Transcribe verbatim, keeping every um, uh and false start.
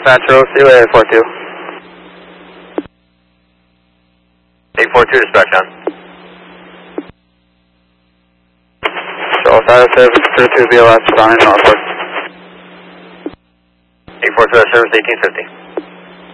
Metro, C O A eight four two. eight four two, dispatch on. Charles Fire Service two two B L S, Donnie Norfolk. eight four two, service eighteen fifty.